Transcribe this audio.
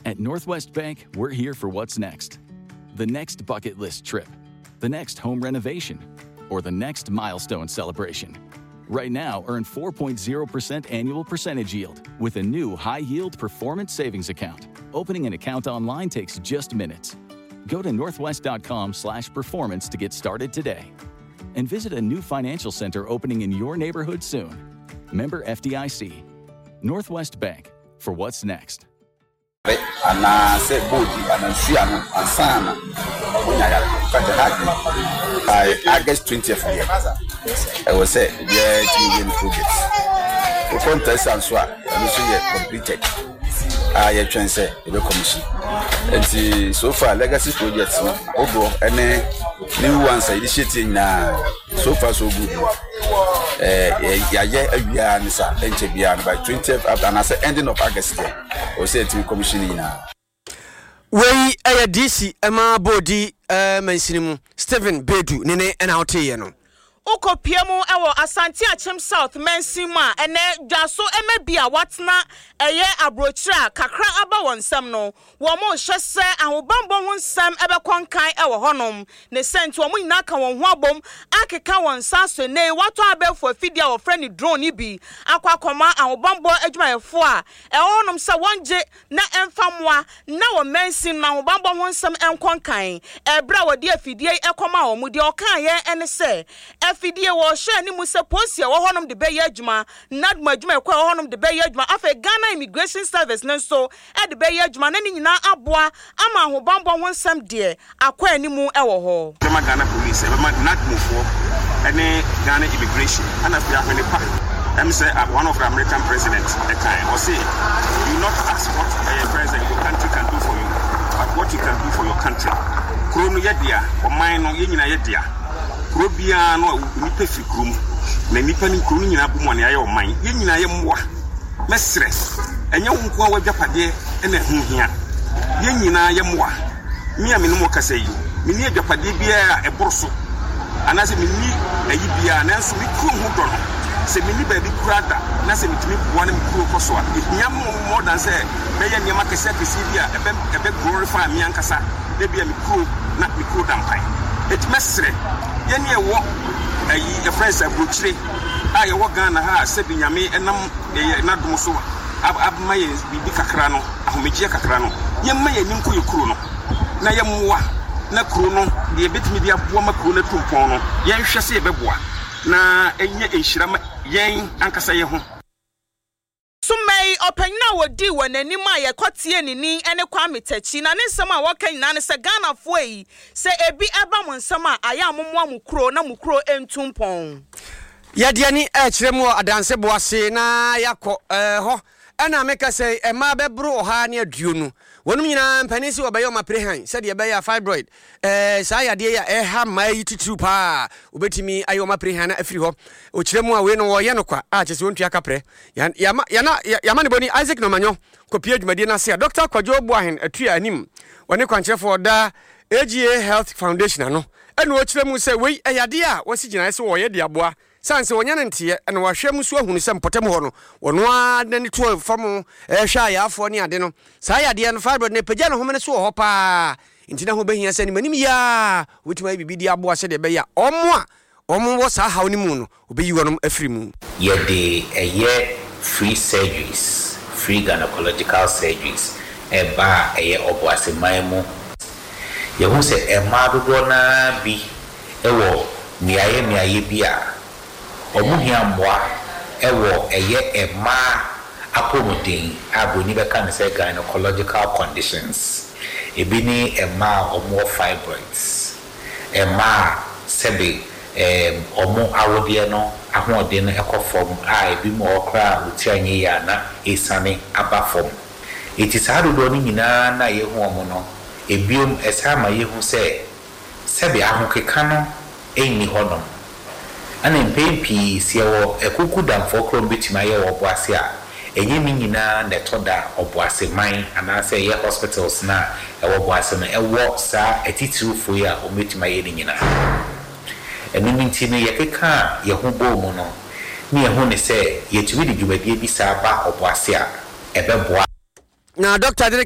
At Northwest Bank, we're here for what's next. The next bucket list trip, the next home renovation, or the next milestone celebration. Right now, earn 4.0% annual percentage yield with a new high-yield performance savings account. Opening an account online takes just minutes. Go to northwest.com/performance to get started today. And visit a new financial center opening in your neighborhood soon. Member FDIC. Northwest Bank, for what's next. August 20th year. I was say, yeah, it's progress. The contest and so on, completed. I can say, the commission. And so far, legacy projects, and new ones are initiating so far so good. By 20th, and as the ending of August, I say to commissioning. We a DC Emma Bodi Mansinimu Stephen Bedu Nene and Autayano. Oko piemu ewo Asante Achem South Mensima ene dwaso emebia watna eye abrochira kakra aba wonsam no wo mo hwese ahobambo wonsam ebe konkan ewo honom ne sent wo mo nyina ka won ho abom akeka wonsa so ne wato abefo fidia wo friend drone bi akwakoma ahobambo adwumayefo a honom se wonje na emfamwa na wo mensin na ahobambo wonsam enkonkan ebra wo de afidie ekoma wo mu de okan ye ene se afidie wo hwe ni mu se posia wo honom de be yadwuma nadma adwuma ekwa wo honom de be yadwuma afa Ghana Immigration Service nenso e de be yadwuma na ni nyina aboa ama ahobambo wonsam de akwa animu ewo ho Ghana police ma nadmufo ene Ghana Immigration ana fi ahwene pa I'm say one of the American presidents at time or say you not ask what a president your country can do for you but what you can do for your country krono yedia o man no yenyina yedia Robia no nipa fi krum na nipa ni krum nyina bu mo ne aye o man ye nyina ye mmoa mesre enye wonko a wadwapade ene hunhia ye nyina ye mmoa mi a me no mo kasa yi me ni adwapade bia e boroso anase me ni ayi bia nanso me krum ho do no se me ni ba bi kurada na se mitimi boa na me kru koso a ehia more than say be ye nyama kese bia ebe glorify me ankasa de bia me kru na me kru dampai it mesre yeni ewo ayi e friends abrochire aye wo Ghana ha se binyame enam na dum so abmaye bibi kakra no ahomegye kakra no yemma ye ninku ye kuro no na yemmoa na kuro no de betimi dia boa makuro na tumpon no yenhwe se ebeboa na enye enhirama yen ankasa ye ho Sumei openya wodi wananima ye kotie nini ene kwa metachi na ne nsem a woka nyina ne se Ghana fo yi se ebi eba mo nsem a aya mommoa mukuro na mukuro entumpon Yadia ni kiremu adanse boase na yakọ ho ana meka se ema bebro ha ne aduonu wonum nyina mpanisi obayo maprehan se de be ya fibroid saa yade ya ha mai titru pa obetimi ayo maprehan na afiri ho o kiremu a we no wo ye no kwa a chese wontua kapre ya ne boni Isaac no manyo kopie adwumade na se Dr. Kwajo Boahen atua anim woni kwanchefo da AGA Health Foundation no ene o kiremu se we yade a wasi gina se wo ye de aboa sanse wonya ntie ene wahwem so ahunu se mpotem ho no wono a nani to fam hwa ya afo ne ade no saa yade no fibroid ne pagya no homene so ho pa ntina ho behia se ni manim ya wetima bibidi aboa se de be ya omo wo saa haw ni mu no obeyi wonom afiri mu ye eye free surgeries free gynecological surgeries eba eye oboase maimu ye hu se ema dodo na bi ewo miaye bia omuhia mboa ewo eye ema accommoding aboni beka ne say gynecological conditions ebini ema omo fibroids ema sebe omo awodie no ahode no ekofom a ebi mo okra utianye ya na esane abafom etisado do ni nyina na yehu omo no ebiom esama yehu se sebe ahokeka no enni honom ana mpempi siewo ekuku damfo krom betima ye oboase a enyemi nyina netoda oboase man ana se ye hospitals na oboase no ewo sa etitirufo ya ometima ye nyina enimi ntine yekeka ye ho bo mu no ne ye ho ne se yetumi de dwumadie bi sa ba oboase a ebeboa na Dr.